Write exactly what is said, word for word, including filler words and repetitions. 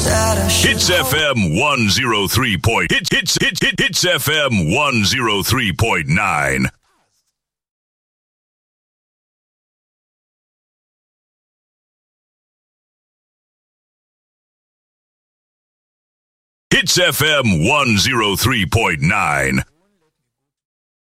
Hits F M one oh three point. Hits hits hits hits hits F M one oh three point nine. Hits F M one oh three point nine.